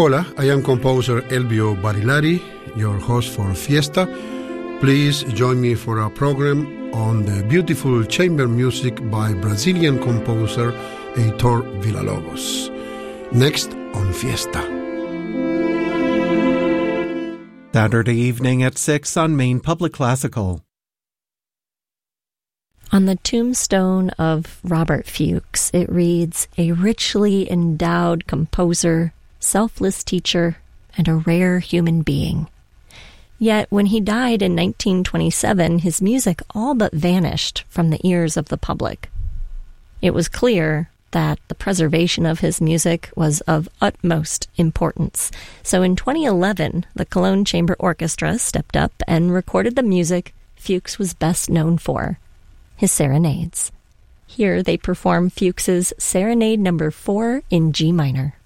Hola, I am composer Elvio Barilari, your host for Fiesta. Please join me for a program on the beautiful chamber music by Brazilian composer Heitor Villa-Lobos. Next on Fiesta. Saturday evening at 6 on Maine Public Classical. On the tombstone of Robert Fuchs, it reads, "A richly endowed composer, selfless teacher, and a rare human being." Yet when he died in 1927, his music all but vanished from the ears of the public. It was clear that the preservation of his music was of utmost importance. So in 2011, the Cologne Chamber Orchestra stepped up and recorded the music Fuchs was best known for, his serenades. Here they perform Fuchs's Serenade No. 4 in G minor.